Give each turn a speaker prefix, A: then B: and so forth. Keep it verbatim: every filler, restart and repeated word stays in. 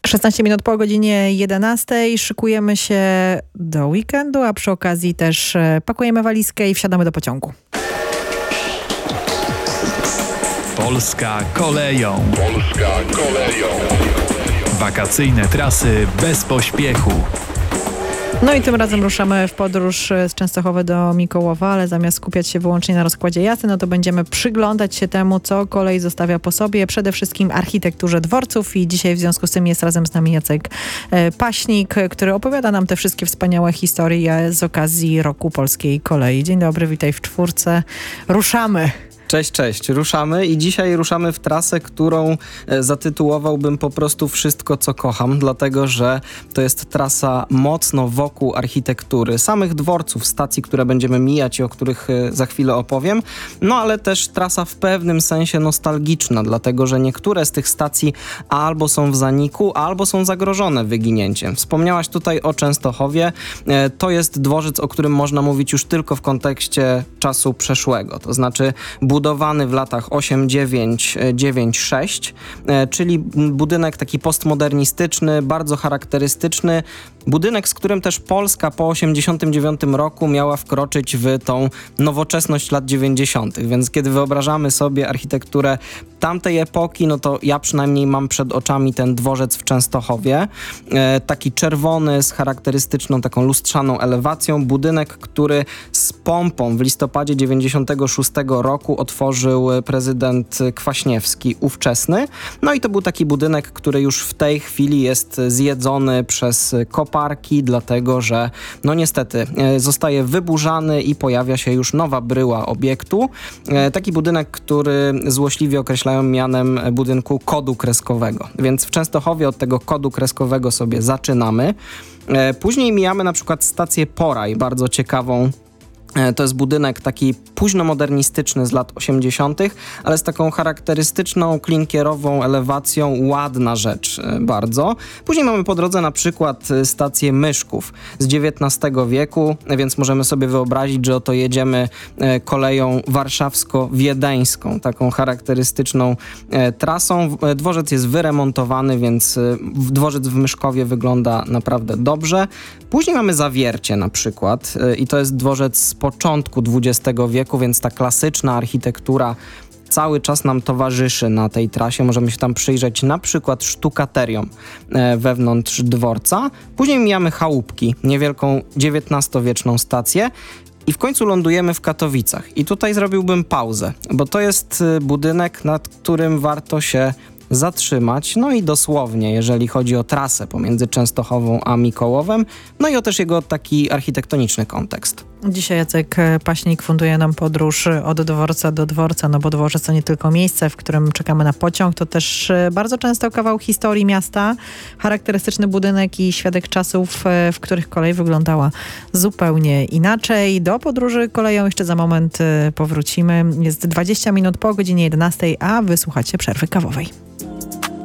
A: szesnaście minut po godzinie jedenastej. Szykujemy się do weekendu, a przy okazji też pakujemy walizkę i wsiadamy do pociągu.
B: Polska koleją. Polska koleją. Wakacyjne trasy bez pośpiechu.
A: No i tym razem ruszamy w podróż z Częstochowy do Mikołowa, ale zamiast skupiać się wyłącznie na rozkładzie jazdy, no to będziemy przyglądać się temu, co kolej zostawia po sobie, przede wszystkim architekturze dworców i dzisiaj w związku z tym jest razem z nami Jacek Paśnik, który opowiada nam te wszystkie wspaniałe historie z okazji Roku Polskiej Kolei. Dzień dobry, witaj w czwórce. Ruszamy!
C: Cześć, cześć. Ruszamy i dzisiaj ruszamy w trasę, którą zatytułowałbym po prostu Wszystko, co kocham, dlatego że to jest trasa mocno wokół architektury, samych dworców, stacji, które będziemy mijać i o których za chwilę opowiem, no ale też trasa w pewnym sensie nostalgiczna, dlatego że niektóre z tych stacji albo są w zaniku, albo są zagrożone wyginięciem. Wspomniałaś tutaj o Częstochowie. To jest dworzec, o którym można mówić już tylko w kontekście czasu przeszłego, to znaczy budowany w latach osiem, dziewięć, dziewięć, sześć, czyli budynek taki postmodernistyczny, bardzo charakterystyczny. Budynek, z którym też Polska po osiemdziesiątym dziewiątym roku miała wkroczyć w tą nowoczesność lat dziewięćdziesiątych. Więc kiedy wyobrażamy sobie architekturę tamtej epoki, no to ja przynajmniej mam przed oczami ten dworzec w Częstochowie. E, taki czerwony z charakterystyczną taką lustrzaną elewacją. Budynek, który z pompą w listopadzie dziewięćdziesiątego szóstego roku otworzył prezydent Kwaśniewski, ówczesny. No i to był taki budynek, który już w tej chwili jest zjedzony przez koparki, dlatego że no niestety e, zostaje wyburzany i pojawia się już nowa bryła obiektu. E, taki budynek, który złośliwie określają mianem budynku kodu kreskowego. Więc w Częstochowie od tego kodu kreskowego sobie zaczynamy. E, później mijamy na przykład stację Poraj, bardzo ciekawą. To jest budynek taki późnomodernistyczny z lat osiemdziesiątych, ale z taką charakterystyczną klinkierową elewacją, ładna rzecz bardzo. Później mamy po drodze na przykład stację Myszków z dziewiętnastego wieku, więc możemy sobie wyobrazić, że oto jedziemy koleją warszawsko-wiedeńską, taką charakterystyczną trasą. Dworzec jest wyremontowany, więc dworzec w Myszkowie wygląda naprawdę dobrze. Później mamy Zawiercie na przykład i to jest dworzec z początku dwudziestego wieku, więc ta klasyczna architektura cały czas nam towarzyszy na tej trasie. Możemy się tam przyjrzeć na przykład sztukateriom e, wewnątrz dworca. Później mijamy Chałupki, niewielką dziewiętnastowieczną stację. I w końcu lądujemy w Katowicach. I tutaj zrobiłbym pauzę, bo to jest budynek, nad którym warto się zatrzymać, no i dosłownie, jeżeli chodzi o trasę pomiędzy Częstochową a Mikołowem, no i o też jego taki architektoniczny kontekst.
A: Dzisiaj Jacek Paśnik funduje nam podróż od dworca do dworca, no bo dworzec to nie tylko miejsce, w którym czekamy na pociąg, to też bardzo często kawał historii miasta, charakterystyczny budynek i świadek czasów, w których kolej wyglądała zupełnie inaczej. Do podróży koleją jeszcze za moment powrócimy. Jest dwadzieścia minut po godzinie jedenastej, a wysłuchacie przerwy kawowej.